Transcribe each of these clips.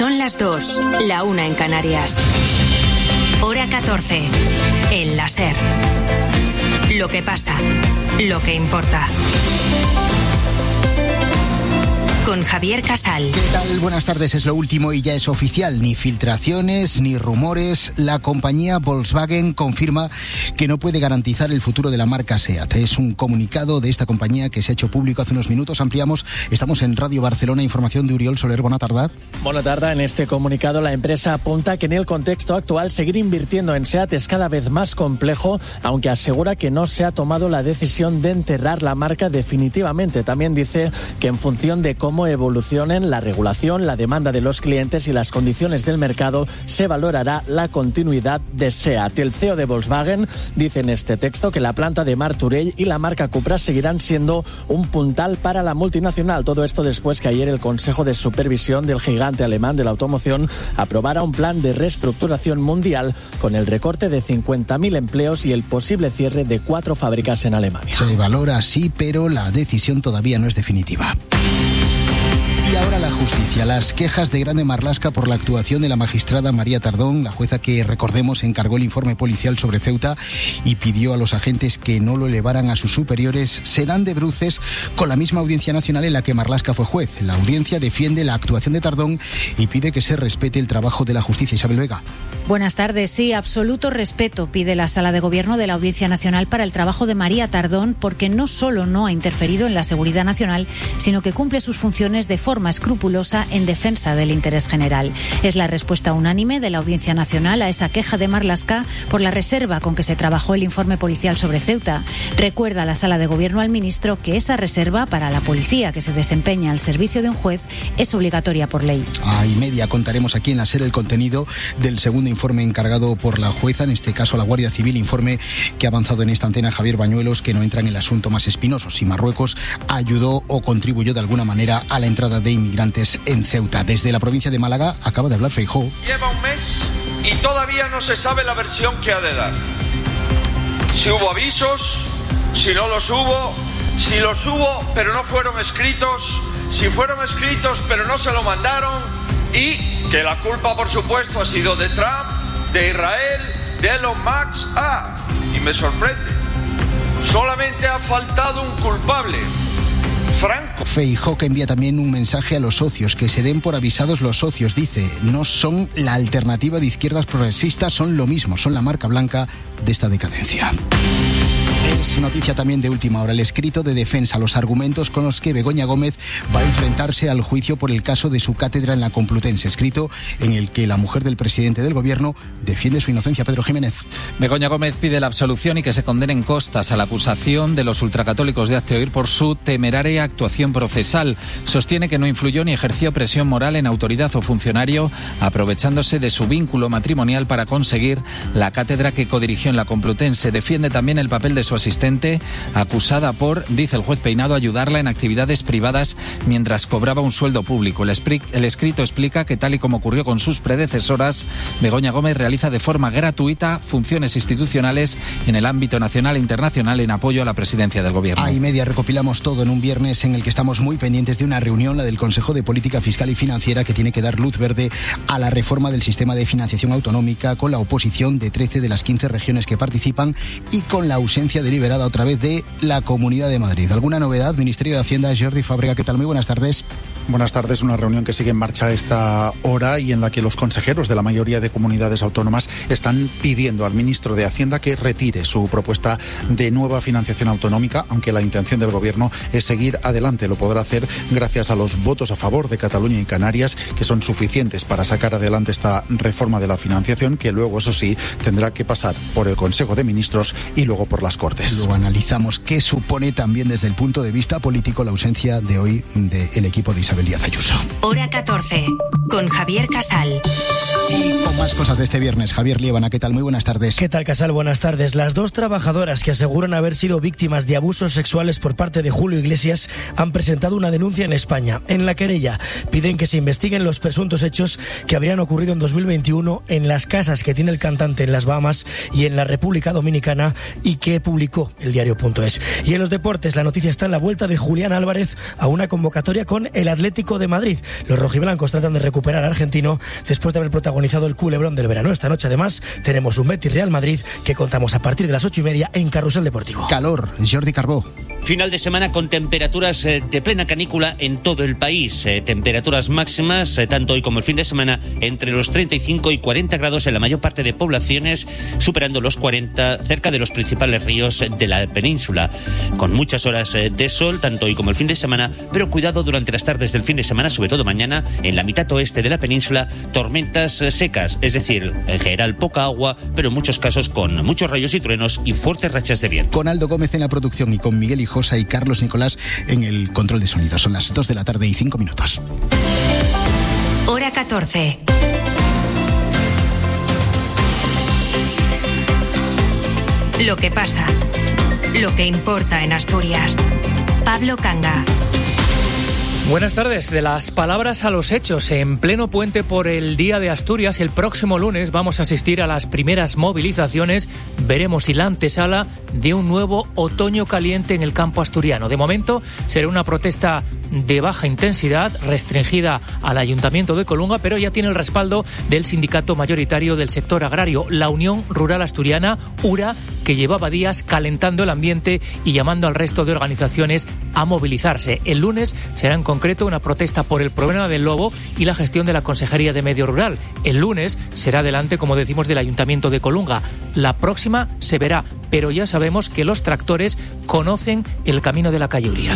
Son las 2, la 1 en Canarias. Hora 14, en la SER. Lo que pasa, lo que importa. Con Javier Casal. ¿Qué tal? Buenas tardes, es lo último y ya es oficial. Ni filtraciones, ni rumores. La compañía Volkswagen confirma que no puede garantizar el futuro de la marca SEAT. Es un comunicado de esta compañía que se ha hecho público hace unos minutos. Ampliamos. Estamos en Radio Barcelona. Información de Uriol Soler. Buena tarde. Buena tarde. En este comunicado la empresa apunta que en el contexto actual seguir invirtiendo en SEAT es cada vez más complejo, aunque asegura que no se ha tomado la decisión de enterrar la marca definitivamente. También dice que en función de cómo evolucionen la regulación, la demanda de los clientes y las condiciones del mercado, se valorará la continuidad de SEAT. El CEO de Volkswagen dice en este texto que la planta de Martorell y la marca Cupra seguirán siendo un puntal para la multinacional. Todo esto después que ayer el Consejo de Supervisión del gigante alemán de la automoción aprobara un plan de reestructuración mundial con el recorte de 50.000 empleos y el posible cierre de 4 fábricas en Alemania. Se valora así, pero la decisión todavía no es definitiva. Y ahora la justicia. Las quejas de Grande Marlaska por la actuación de la magistrada María Tardón, la jueza que, recordemos, encargó el informe policial sobre Ceuta y pidió a los agentes que no lo elevaran a sus superiores, se dan de bruces con la misma Audiencia Nacional en la que Marlaska fue juez. La audiencia defiende la actuación de Tardón y pide que se respete el trabajo de la justicia. Isabel Vega. Buenas tardes. Sí, absoluto respeto pide la Sala de Gobierno de la Audiencia Nacional para el trabajo de María Tardón, porque no solo no ha interferido en la seguridad nacional, sino que cumple sus funciones de forma escrupulosa en defensa del interés general. Es la respuesta unánime de la Audiencia Nacional a esa queja de Marlaska por la reserva con que se trabajó el informe policial sobre Ceuta. Recuerda la Sala de Gobierno al ministro que esa reserva para la policía que se desempeña al servicio de un juez es obligatoria por ley. A y media contaremos aquí en la SER el contenido del segundo informe encargado por la jueza, en este caso la Guardia Civil, informe que ha avanzado en esta antena Javier Bañuelos, que no entra en el asunto más espinoso, si Marruecos ayudó o contribuyó de alguna manera a la entrada de inmigrantes en Ceuta. Desde la provincia de Málaga acaba de hablar Feijóo. Lleva un mes y todavía no se sabe la versión que ha de dar. Si hubo avisos, si no los hubo, si los hubo pero no fueron escritos, si fueron escritos pero no se lo mandaron, y que la culpa por supuesto ha sido de Trump, de Israel, de Elon Musk. Y me sorprende, solamente ha faltado un culpable: Franco. Feijóo, que envía también un mensaje a los socios, que se den por avisados los socios. Dice, no son la alternativa de izquierdas progresistas, son lo mismo, son la marca blanca de esta decadencia. Es noticia también de última hora el escrito de defensa, los argumentos con los que Begoña Gómez va a enfrentarse al juicio por el caso de su cátedra en la Complutense, escrito en el que la mujer del presidente del gobierno defiende su inocencia. Pedro Jiménez. Begoña Gómez pide la absolución y que se condenen costas a la acusación de los ultracatólicos de Hazte Oír por su temeraria actuación procesal. Sostiene que no influyó ni ejerció presión moral en autoridad o funcionario, aprovechándose de su vínculo matrimonial para conseguir la cátedra que codirigió en la Complutense. Defiende también el papel de su asistente, acusada por, dice el juez Peinado, ayudarla en actividades privadas mientras cobraba un sueldo público. El escrito explica que, tal y como ocurrió con sus predecesoras, Begoña Gómez realiza de forma gratuita funciones institucionales en el ámbito nacional e internacional en apoyo a la presidencia del gobierno. A y media recopilamos todo en un viernes en el que estamos muy pendientes de una reunión, la del Consejo de Política Fiscal y Financiera, que tiene que dar luz verde a la reforma del sistema de financiación autonómica, con la oposición de 13 de las 15 regiones que participan y con la ausencia deliberada otra vez de la Comunidad de Madrid. ¿Alguna novedad? Ministerio de Hacienda, Jordi Fábrega, ¿qué tal? Muy buenas tardes. Buenas tardes. Una reunión que sigue en marcha a esta hora y en la que los consejeros de la mayoría de comunidades autónomas están pidiendo al ministro de Hacienda que retire su propuesta de nueva financiación autonómica, aunque la intención del gobierno es seguir adelante. Lo podrá hacer gracias a los votos a favor de Cataluña y Canarias, que son suficientes para sacar adelante esta reforma de la financiación, que luego, eso sí, tendrá que pasar por el Consejo de Ministros y luego por las Cortes. Lo analizamos. ¿Qué supone también desde el punto de vista político la ausencia de hoy del equipo de Isabel Díaz Ayuso? Hora 14, con Javier Casal. Y con más cosas de este viernes, Javier Liébana, ¿qué tal? Muy buenas tardes. ¿Qué tal, Casal? Buenas tardes. Las dos trabajadoras que aseguran haber sido víctimas de abusos sexuales por parte de Julio Iglesias han presentado una denuncia en España. En la querella piden que se investiguen los presuntos hechos que habrían ocurrido en 2021 en las casas que tiene el cantante en las Bahamas y en la República Dominicana, y que publicó el diario.es. Y en los deportes, la noticia está en la vuelta de Julián Álvarez a una convocatoria con el Atlético Atlético de Madrid. Los rojiblancos tratan de recuperar al argentino después de haber protagonizado el culebrón del verano. Esta noche, además, tenemos un Betis Real Madrid que contamos a partir de las 8:30 en Carrusel Deportivo. Calor, Jordi Carbó. Final de semana con temperaturas de plena canícula en todo el país. Temperaturas máximas, tanto hoy como el fin de semana, entre los 35 y 40 grados en la mayor parte de poblaciones, superando los 40 cerca de los principales ríos de la península. Con muchas horas de sol, tanto hoy como el fin de semana, pero cuidado durante las tardes del fin de semana, sobre todo mañana, en la mitad oeste de la península, tormentas secas, es decir, en general poca agua, pero en muchos casos con muchos rayos y truenos y fuertes rachas de viento. Con Aldo Gómez en la producción y con Miguel Hijosa y Carlos Nicolás en el control de sonido. Son las 2 de la tarde y 5 minutos. Hora 14. Lo que pasa, lo que importa en Asturias. Pablo Canga. Buenas tardes. De las palabras a los hechos. En pleno puente por el Día de Asturias, el próximo lunes vamos a asistir a las primeras movilizaciones. Veremos si la antesala de un nuevo otoño caliente en el campo asturiano. De momento será una protesta de baja intensidad, restringida al Ayuntamiento de Colunga, pero ya tiene el respaldo del sindicato mayoritario del sector agrario, la Unión Rural Asturiana, URA, que llevaba días calentando el ambiente y llamando al resto de organizaciones a movilizarse. El lunes será en concreto una protesta por el problema del lobo y la gestión de la Consejería de Medio Rural. El lunes será delante, como decimos, del Ayuntamiento de Colunga. La próxima se verá, pero ya sabemos que los tractores conocen el camino de la Calluria.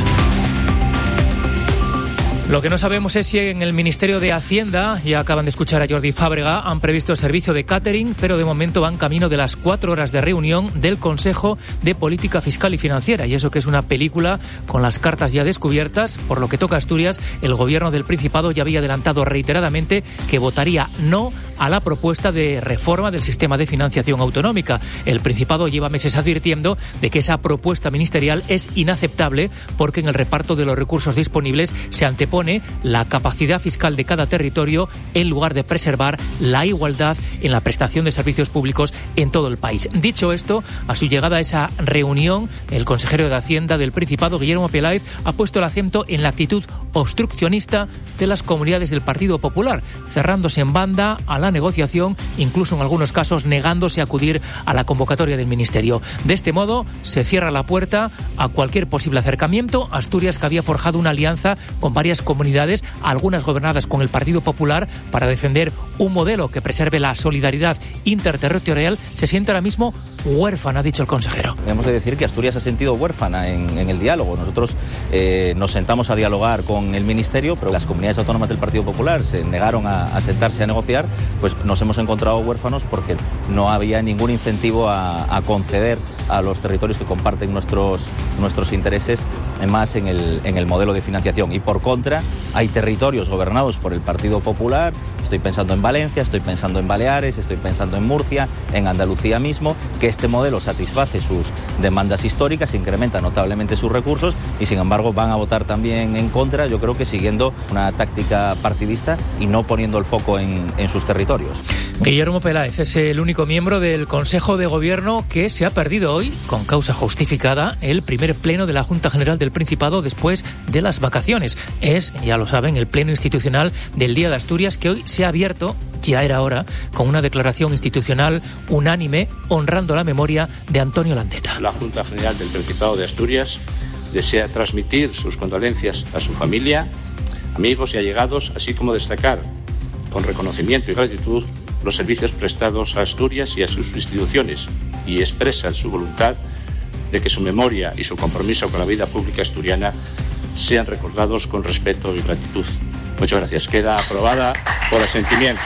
Lo que no sabemos es si en el Ministerio de Hacienda, ya acaban de escuchar a Jordi Fábrega, han previsto el servicio de catering, pero de momento van camino de las 4 horas de reunión del Consejo de Política Fiscal y Financiera. Y eso que es una película con las cartas ya descubiertas. Por lo que toca a Asturias, el Gobierno del Principado ya había adelantado reiteradamente que votaría no a la propuesta de reforma del sistema de financiación autonómica. El Principado lleva meses advirtiendo de que esa propuesta ministerial es inaceptable porque en el reparto de los recursos disponibles se antepone la capacidad fiscal de cada territorio en lugar de preservar la igualdad en la prestación de servicios públicos en todo el país. Dicho esto, a su llegada a esa reunión, el consejero de Hacienda del Principado, Guillermo Peláez, ha puesto el acento en la actitud obstruccionista de las comunidades del Partido Popular, cerrándose en banda a la negociación, incluso en algunos casos negándose a acudir a la convocatoria del Ministerio. De este modo, se cierra la puerta a cualquier posible acercamiento. Asturias, que había forjado una alianza con varias comunidades, algunas gobernadas con el Partido Popular, para defender un modelo que preserve la solidaridad interterritorial, se siente ahora mismo huérfana, ha dicho el consejero. Hemos de decir que Asturias se ha sentido huérfana en el diálogo. Nosotros nos sentamos a dialogar con el Ministerio, pero las comunidades autónomas del Partido Popular se negaron a sentarse a negociar, pues nos hemos encontrado huérfanos porque no había ningún incentivo a conceder a los territorios que comparten nuestros intereses, más en el modelo de financiación. Y por contra, hay territorios gobernados por el Partido Popular, estoy pensando en Valencia, estoy pensando en Baleares, estoy pensando en Murcia, en Andalucía mismo, que este modelo satisface sus demandas históricas, incrementa notablemente sus recursos y sin embargo van a votar también en contra, yo creo que siguiendo una táctica partidista y no poniendo el foco en sus territorios. Guillermo Peláez es el único miembro del Consejo de Gobierno que se ha perdido hoy, con causa justificada, el primer pleno de la Junta General del Principado después de las vacaciones. Es, ya lo saben, el pleno institucional del Día de Asturias, que hoy se ha abierto, ya era hora, con una declaración institucional unánime honrando la memoria de Antonio Landeta. La Junta General del Principado de Asturias desea transmitir sus condolencias a su familia, amigos y allegados, así como destacar con reconocimiento y gratitud los servicios prestados a Asturias y a sus instituciones, y expresa su voluntad de que su memoria y su compromiso con la vida pública asturiana sean recordados con respeto y gratitud. Muchas gracias. Queda aprobada por asentimiento.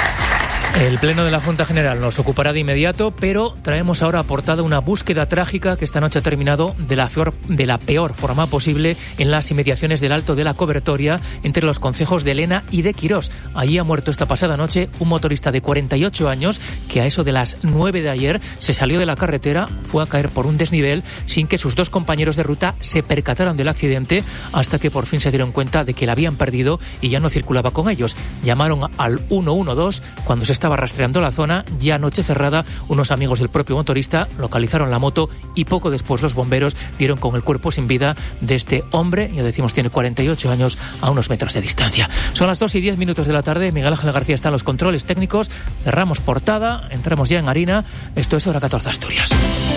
El Pleno de la Junta General nos ocupará de inmediato, pero traemos ahora aportada una búsqueda trágica que esta noche ha terminado de la peor forma posible en las inmediaciones del Alto de la Cobertoria, entre los concejos de Lena y de Quirós. Allí ha muerto esta pasada noche un motorista de 48 años que a eso de las 9 de ayer se salió de la carretera, fue a caer por un desnivel sin que sus dos compañeros de ruta se percataran del accidente, hasta que por fin se dieron cuenta de que la habían perdido y ya no circulaba con ellos. Llamaron al 112 cuando se estaba estaba rastreando la zona. Ya noche cerrada, unos amigos del propio motorista localizaron la moto y poco después los bomberos dieron con el cuerpo sin vida de este hombre, ya decimos tiene 48 años, a unos metros de distancia. Son las 2:10 de la tarde, Miguel Ángel García está en los controles técnicos, cerramos portada, entramos ya en harina, esto es Hora 14 Asturias.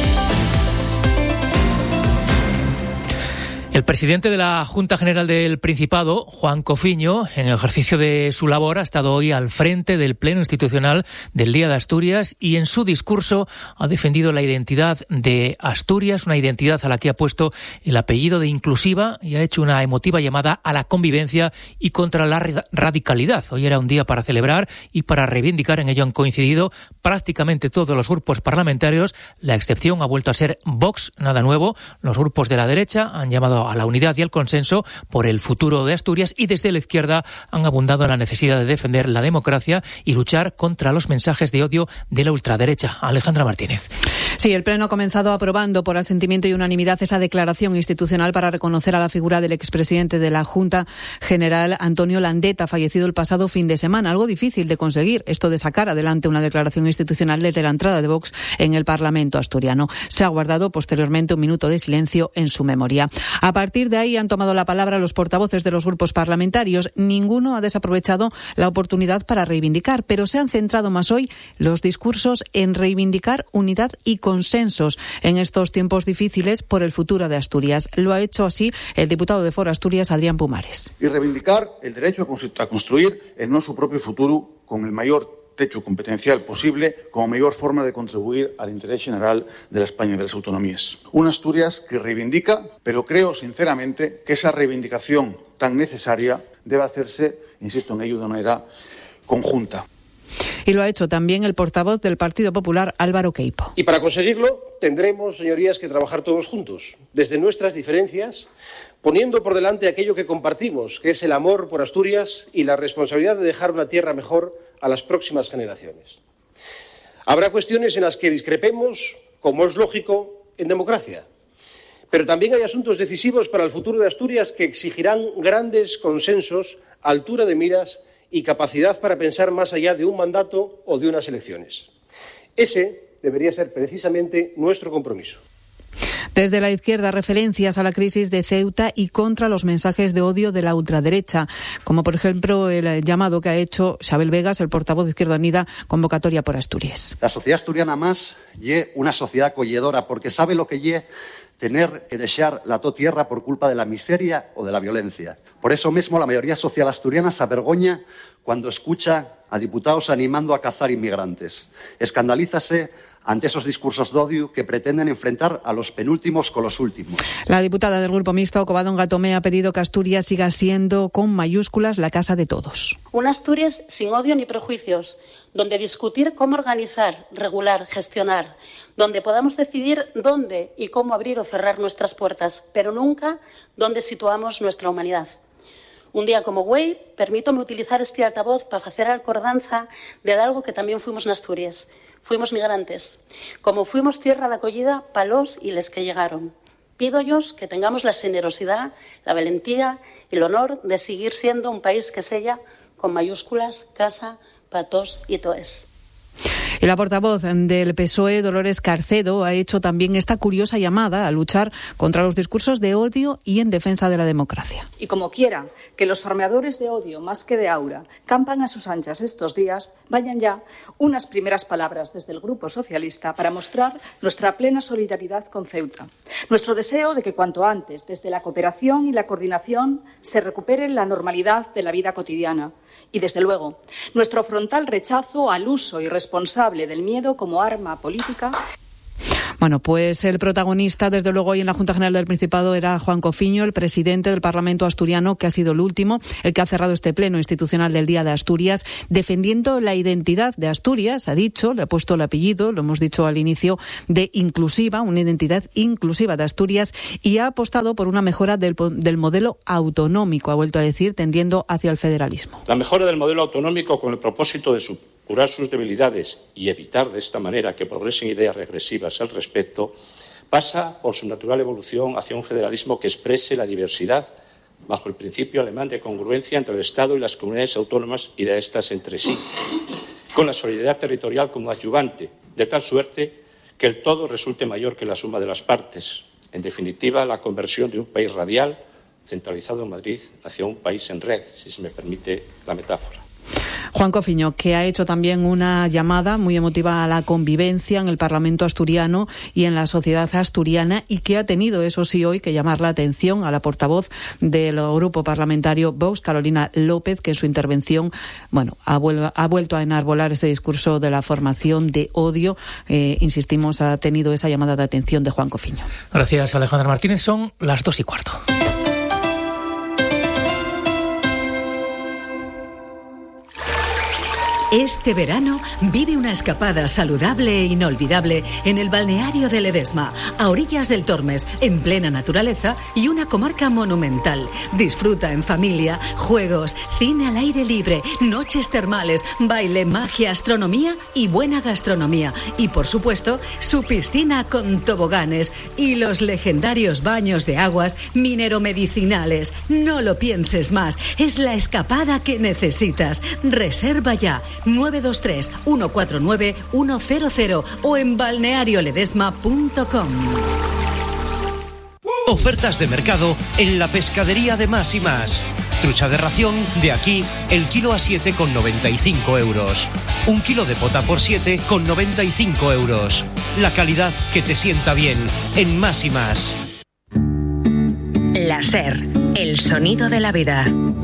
El presidente de la Junta General del Principado, Juan Cofiño, en ejercicio de su labor, ha estado hoy al frente del Pleno Institucional del Día de Asturias y en su discurso ha defendido la identidad de Asturias, una identidad a la que ha puesto el apellido de inclusiva y ha hecho una emotiva llamada a la convivencia y contra la radicalidad. Hoy era un día para celebrar y para reivindicar, en ello han coincidido prácticamente todos los grupos parlamentarios. La excepción ha vuelto a ser Vox, nada nuevo. Los grupos de la derecha han llamado a la unidad y al consenso por el futuro de Asturias y desde la izquierda han abundado en la necesidad de defender la democracia y luchar contra los mensajes de odio de la ultraderecha. Alejandra Martínez. Sí, el Pleno ha comenzado aprobando por asentimiento y unanimidad esa declaración institucional para reconocer a la figura del expresidente de la Junta General, Antonio Landeta, fallecido el pasado fin de semana. Algo difícil de conseguir, esto de sacar adelante una declaración institucional desde la entrada de Vox en el Parlamento asturiano. Se ha guardado posteriormente un minuto de silencio en su memoria. A partir de ahí han tomado la palabra los portavoces de los grupos parlamentarios. Ninguno ha desaprovechado la oportunidad para reivindicar, pero se han centrado más hoy los discursos en reivindicar unidad y consensos en estos tiempos difíciles por el futuro de Asturias. Lo ha hecho así el diputado de Foro Asturias, Adrián Pumares. Y reivindicar el derecho a construir el nuestro propio futuro con el mayor techo competencial posible como mejor forma de contribuir al interés general de la España y de las autonomías. Una Asturias que reivindica, pero creo sinceramente que esa reivindicación tan necesaria debe hacerse, insisto en ello, de manera conjunta. Y lo ha hecho también el portavoz del Partido Popular, Álvaro Queipo. Y para conseguirlo tendremos, señorías, que trabajar todos juntos, desde nuestras diferencias, poniendo por delante aquello que compartimos, que es el amor por Asturias y la responsabilidad de dejar una tierra mejor a las próximas generaciones. Habrá cuestiones en las que discrepemos, como es lógico, en democracia. Pero también hay asuntos decisivos para el futuro de Asturias que exigirán grandes consensos, altura de miras y capacidad para pensar más allá de un mandato o de unas elecciones. Ese debería ser precisamente nuestro compromiso. Desde la izquierda, referencias a la crisis de Ceuta y contra los mensajes de odio de la ultraderecha, como por ejemplo el llamado que ha hecho Xabel Vegas, el portavoz de Izquierda Unida, convocatoria por Asturias. La sociedad asturiana más ye una sociedad acogedora, porque sabe lo que ye tener que desear la to tierra por culpa de la miseria o de la violencia. Por eso mismo la mayoría social asturiana se avergoña cuando escucha a diputados animando a cazar inmigrantes. Escandalízase ante esos discursos de odio que pretenden enfrentar a los penúltimos con los últimos. La diputada del Grupo Mixto, Covadonga Tomé, ha pedido que Asturias siga siendo, con mayúsculas, la casa de todos. Una Asturias sin odio ni prejuicios, donde discutir cómo organizar, regular, gestionar, donde podamos decidir dónde y cómo abrir o cerrar nuestras puertas, pero nunca dónde situamos nuestra humanidad. Un día como hoy, permítome utilizar este altavoz para hacer acordanza de algo que también fuimos en Asturias. Fuimos migrantes, como fuimos tierra de acogida para los y les que llegaron. Pido yos que tengamos la generosidad, la valentía y el honor de seguir siendo un país que sella con mayúsculas, casa, patos y toes. Y la portavoz del PSOE, Dolores Carcedo, ha hecho también esta curiosa llamada a luchar contra los discursos de odio y en defensa de la democracia. Y como quiera que los farmeadores de odio, más que de aura, campan a sus anchas estos días, vayan ya unas primeras palabras desde el Grupo Socialista para mostrar nuestra plena solidaridad con Ceuta. Nuestro deseo de que cuanto antes, desde la cooperación y la coordinación, se recupere la normalidad de la vida cotidiana. Y, desde luego, nuestro frontal rechazo al uso irresponsable del miedo como arma política. Bueno, pues el protagonista, desde luego, hoy en la Junta General del Principado era Juan Cofiño, el presidente del Parlamento asturiano, que ha sido el último, el que ha cerrado este pleno institucional del Día de Asturias, defendiendo la identidad de Asturias, ha dicho, le ha puesto el apellido, lo hemos dicho al inicio, de inclusiva, una identidad inclusiva de Asturias, y ha apostado por una mejora del modelo autonómico, ha vuelto a decir, tendiendo hacia el federalismo. La mejora del modelo autonómico con el propósito de curar sus debilidades y evitar de esta manera que progresen ideas regresivas al respecto, pasa por su natural evolución hacia un federalismo que exprese la diversidad bajo el principio alemán de congruencia entre el Estado y las comunidades autónomas y de estas entre sí. con la solidaridad territorial como adyuvante, de tal suerte que el todo resulte mayor que la suma de las partes. En definitiva, la conversión de un país radial, centralizado en Madrid, hacia un país en red, si se me permite la metáfora. Juan Cofiño, que ha hecho también una llamada muy emotiva a la convivencia en el Parlamento asturiano y en la sociedad asturiana, y que ha tenido, eso sí, hoy que llamar la atención a la portavoz del grupo parlamentario Vox, Carolina López, que en su intervención ha vuelto a enarbolar este discurso de la formación de odio. Insistimos, ha tenido esa llamada de atención de Juan Cofiño. Gracias, Alejandra Martínez. Son las 2:15. Este verano vive una escapada saludable e inolvidable en el balneario de Ledesma, a orillas del Tormes, en plena naturaleza y una comarca monumental. Disfruta en familia, juegos, cine al aire libre, noches termales, baile, magia, astronomía y buena gastronomía. Y por supuesto, su piscina con toboganes y los legendarios baños de aguas mineromedicinales. No lo pienses más, es la escapada que necesitas. Reserva ya. 923 149 100 o en balnearioledesma.com. Ofertas de mercado en la pescadería de Más y Más. Trucha de ración, de aquí, el kilo a 7,95 €. Un kilo de pota por 7,95 €. La calidad que te sienta bien en Más y Más. La SER, el sonido de la vida.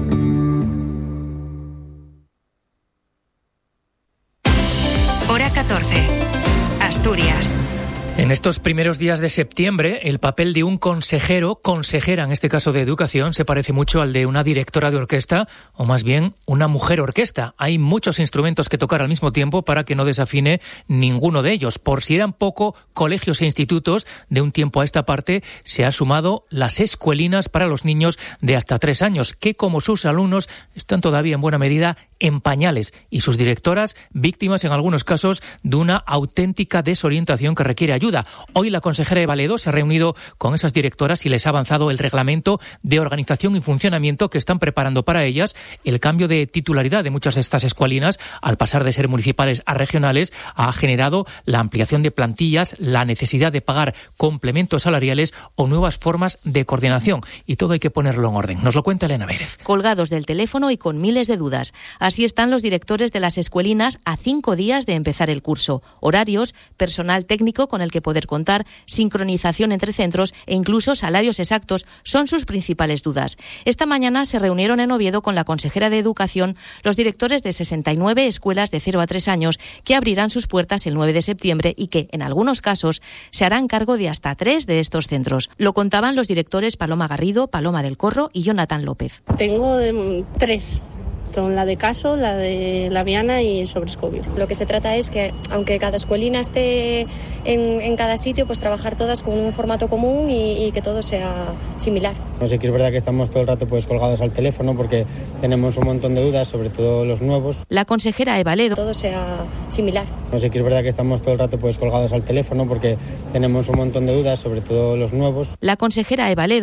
Hora 14. Asturias. En estos primeros días de septiembre, el papel de un consejera, en este caso de educación, se parece mucho al de una directora de orquesta, o más bien una mujer orquesta. Hay muchos instrumentos que tocar al mismo tiempo para que no desafine ninguno de ellos. Por si eran poco, colegios e institutos, de un tiempo a esta parte, se han sumado las escuelinas para los niños de hasta 3 años, que como sus alumnos están todavía en buena medida en pañales, y sus directoras víctimas en algunos casos de una auténtica desorientación que requiere ayuda. Hoy la consejera Eva Ledo se ha reunido con esas directoras y les ha avanzado el reglamento de organización y funcionamiento que están preparando para ellas. El cambio de titularidad de muchas de estas escuelinas, al pasar de ser municipales a regionales, ha generado la ampliación de plantillas, la necesidad de pagar complementos salariales o nuevas formas de coordinación. Y todo hay que ponerlo en orden. Nos lo cuenta Elena Vélez. Colgados del teléfono y con miles de dudas. Así están los directores de las escuelinas a 5 días de empezar el curso. Horarios, personal técnico con el que poder contar, sincronización entre centros e incluso salarios exactos son sus principales dudas. Esta mañana se reunieron en Oviedo con la consejera de Educación los directores de 69 escuelas de 0 a 3 años que abrirán sus puertas el 9 de septiembre y que, en algunos casos, se harán cargo de hasta 3 de estos centros. Lo contaban los directores Paloma Garrido, Paloma del Corro y Jonathan López. Tengo 3. Son la de Caso, la de La Viana y Sobrescobio. Lo que se trata es que, aunque cada escuelina esté en cada sitio, pues trabajar todas con un formato común y que todo sea similar. No sé, que es verdad que estamos todo el rato colgados al teléfono porque tenemos un montón de dudas, sobre todo los nuevos. La consejera Eva Ledo. Todo sea similar. No sé, que es verdad que estamos todo el rato colgados al teléfono porque tenemos un montón de dudas, sobre todo los nuevos. La consejera Eva Ledo